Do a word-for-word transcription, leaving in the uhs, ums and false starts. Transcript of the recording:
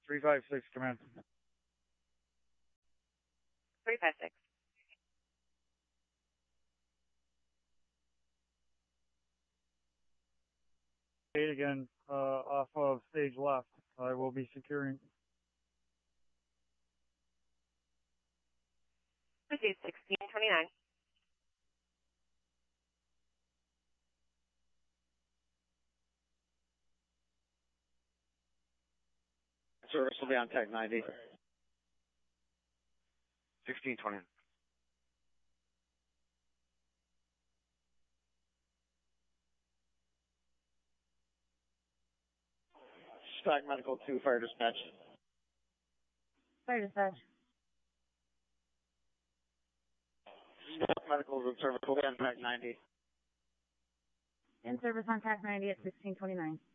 three five six, command. three five six. Eight again, uh, off of stage left. I will be securing. Proceed sixteen twenty-nine. Service will be on tech ninety. sixteen twenty. Stack Medical two, fire dispatch. Fire dispatch. Stack Medical room service will be on tech ninety. In service on T A C ninety at sixteen twenty-nine.